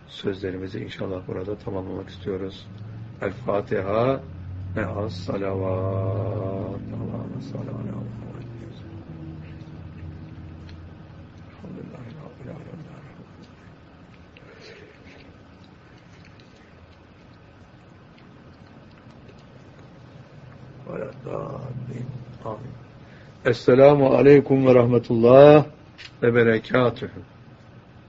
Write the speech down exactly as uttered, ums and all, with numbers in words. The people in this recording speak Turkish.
sözlerimizi inşallah burada tamamlamak istiyoruz. El Fatiha me'as salavat. Allah'ın salavatı. Elhamdülillahi Rabbil alemin. Amin. Esselamu aleyküm ve rahmetullah ve berekatühü.